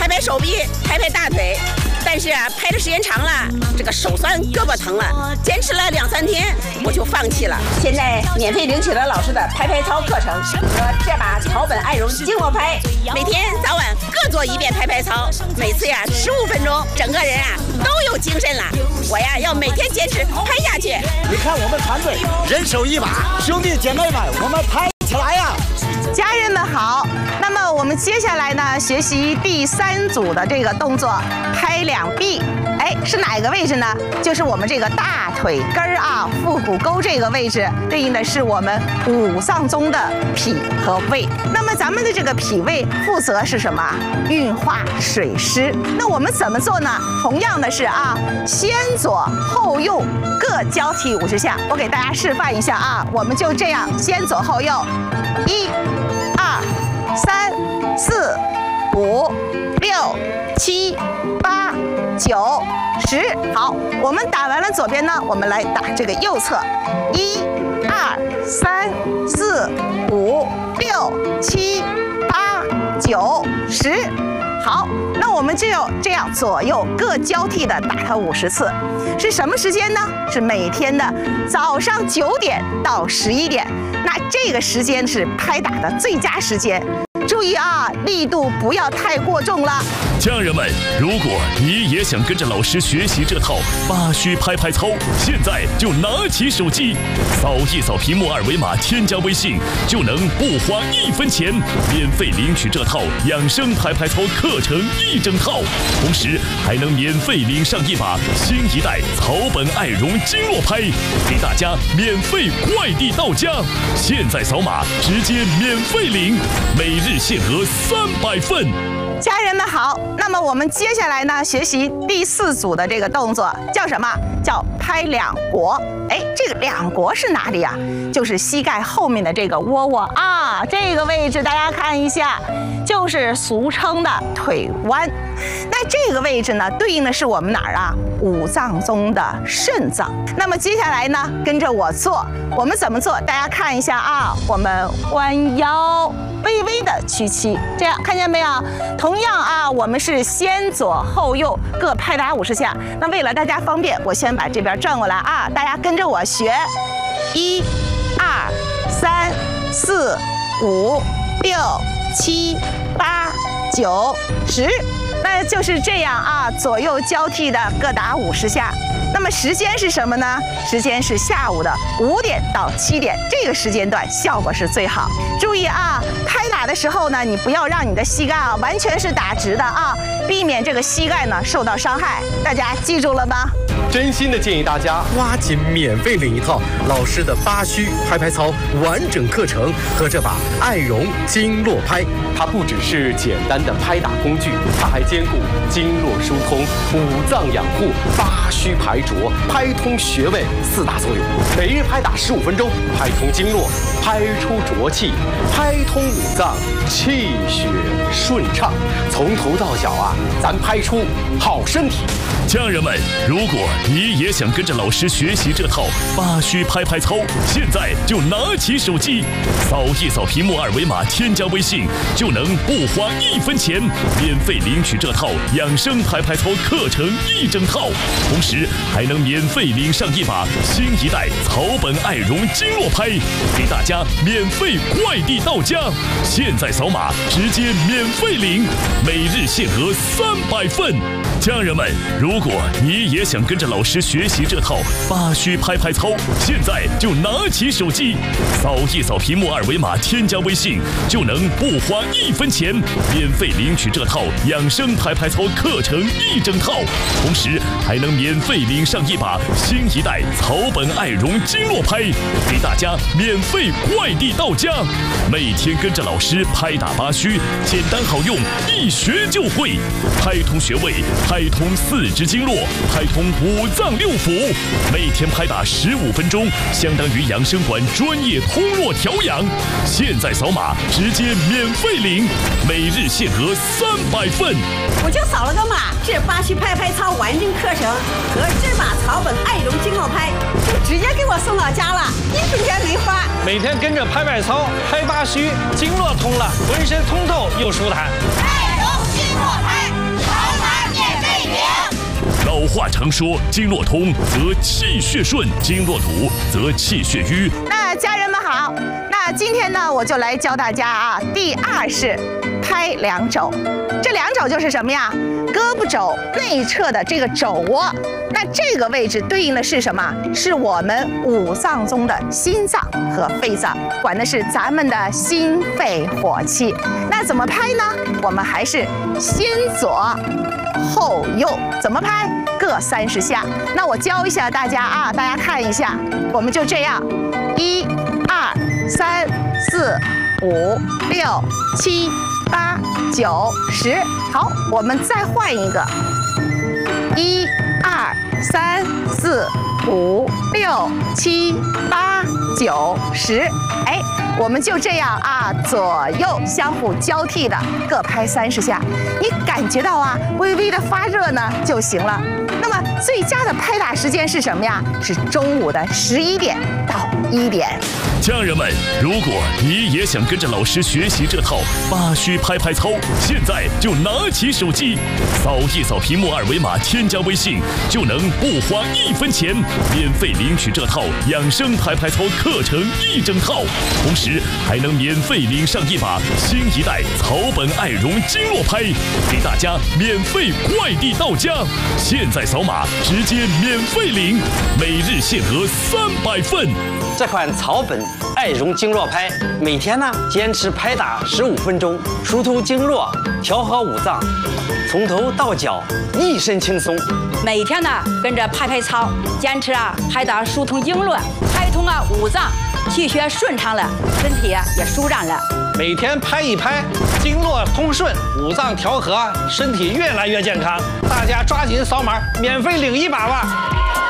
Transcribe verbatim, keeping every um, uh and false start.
拍拍手臂，拍拍大腿。但是啊，拍的时间长了，这个手酸，胳膊疼了，坚持了两三天，我就放弃了。现在免费领取了老师的拍拍操课程和这把草本爱绒经络拍，每天早晚各做一遍拍拍操，每次呀十五分钟，整个人啊都有精神了。我呀要每天坚持拍下去。 你看我们团队人手一把，兄弟姐妹们，我们拍起来呀！ 家人们好，那么我们接下来呢，学习第三组的这个动作，拍两臂。哎，是哪个位置呢？就是我们这个大腿根儿啊，腹股沟这个位置，对应的是我们五脏中的脾和胃。那么咱们的这个脾胃负责是什么？运化水湿。那我们怎么做呢？同样的是啊，先左后右各交替五十下。我给大家示范一下啊，我们就这样，先左后右，一、二、三、四、五、六、七、八、九、十。好，我们打完了左边呢，我们来打这个右侧，一、二、三、四、五、六、七、八、九、十。好，那我们就要这样左右各交替的打它五十次，是什么时间呢？是每天的早上九点到十一点，那这个时间是拍打的最佳时间。注意啊，力度不要太过重了。 家人们，如果你也想跟着老师学习这套八虚拍拍操，现在就拿起手机，扫一扫屏幕二维码，添加微信，就能不花一分钱，免费领取这套养生拍拍操课程一整套，同时还能免费领上一把新一代草本爱绒经络拍，给大家免费快递到家。现在扫码直接免费领，每日限额三百份。 家人们好，那么我们接下来呢，学习第四组的这个动作叫什么？叫拍两国。哎，这个两国是哪里啊？就是膝盖后面的这个窝窝啊，这个位置大家看一下，就是俗称的腿弯。那这个位置呢，对应的是我们哪儿啊？五脏中的肾脏。那么接下来呢，跟着我做，我们怎么做？大家看一下啊，我们弯腰，微微的屈膝，这样看见没有？同样啊，我们是先左后右各拍打五十下。那为了大家方便，我先把这边转过来啊，大家跟着我学，一、二、三、四、五、六、七、八、九、十。那就是这样啊，左右交替的各打五十下。那么时间是什么呢？时间是下午的五点到七点，这个时间段效果是最好。注意啊，拍打的时候呢，你不要让你的膝盖啊完全是打直的啊，避免这个膝盖呢受到伤害。大家记住了吗？ 真心的建议大家抓紧免费领一套老师的八虚拍拍操完整课程和这把爱绒经络拍。它不只是简单的拍打工具，它还兼顾经络疏通、五脏养护、八虚排浊、拍通穴位四大作用。每日拍打十五分钟，拍通经络，拍出浊气，拍通五脏，气血顺畅，从头到脚啊，咱拍出好身体。 家人们，如果你也想跟着老师学习这套八虚拍拍操，现在就拿起手机，扫一扫屏幕二维码，添加微信，就能不花一分钱，免费领取这套养生拍拍操课程一整套，同时还能免费领上一把新一代草本爱绒经络拍，给大家免费快递到家。现在扫码直接免费领，每日限额三百份。家人们，如果你也想跟着老师学习这套八虚拍拍操，现在就拿起手机，扫一扫屏幕二维码，添加微信，就能不花一分钱，免费领取这套养生拍拍操课程一整套，同时还能免费领上一把新一代草本爱绒经络拍，给大家免费快递到家。每天跟着老师拍打八虚，简单好用，一学就会，拍通穴位，拍通四肢经络，拍通五脏六腑，每天拍打十五分钟，相当于养生馆专业通络调养。现在扫码直接免费领，每日限额三百份。 我就扫了个码，这八虚拍拍操完整课程和这把草本爱绒经络拍就直接给我送到家了，一分钱没花。 每天跟着拍拍操，拍八虚，经络通了，浑身通透又舒坦。 爱绒经络拍。 话常说，经络通则气血顺，经络堵则气血瘀。 那家人们好，那今天呢，我就来教大家啊，第二式拍两肘。这两肘就是什么呀？胳膊肘内侧的这个肘窝，那这个位置对应的是什么？是我们五脏中的心脏和肺脏，管的是咱们的心肺火气。那怎么拍呢？我们还是先左后右，怎么拍？各三十下。那我教一下大家啊，大家看一下，我们就这样，一、二、三、四、五、六、七、八、九、十。好，我们再换一个，一、二、三、四、五、六、七、八、九、十。哎，我们就这样啊，左右相互交替的各拍三十下。你感觉到啊，微微的发热呢就行了。那么最佳的拍打时间是什么呀？是中午的十一点到一点。 家人们，如果你也想跟着老师学习这套八虚拍拍操，现在就拿起手机，扫一扫屏幕二维码，添加微信，就能不花一分钱免费领取这套养生拍拍操课程一整套，同时还能免费领上一把新一代草本爱绒经络拍，给大家免费快递到家。现在扫码直接免费领，每日限额三百份。 这款草本爱绒经络拍，每天呢坚持拍打十五分钟，疏通经络，调和五脏，从头到脚一身轻松。 每天呢跟着拍拍操，坚持啊拍打疏通经络，开通啊五脏，气血顺畅了，身体啊也舒展了。 每天拍一拍，经络通顺，五脏调和，身体越来越健康。大家抓紧扫码，免费领一把吧。